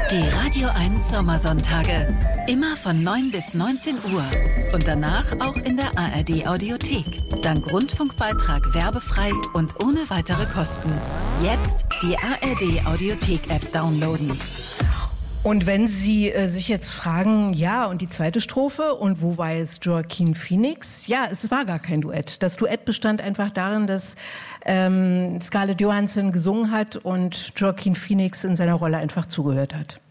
Die Radio 1 Sommersonntage. Immer von 9 bis 19 Uhr. Und danach auch in der ARD Audiothek. Dank Rundfunkbeitrag werbefrei und ohne weitere Kosten. Jetzt die ARD Audiothek-App downloaden. Und wenn Sie sich jetzt fragen, ja, und die zweite Strophe, und wo war jetzt Joaquin Phoenix? Ja, es war gar kein Duett. Das Duett bestand einfach darin, dass Scarlett Johansson gesungen hat und Joaquin Phoenix in seiner Rolle einfach zugehört hat.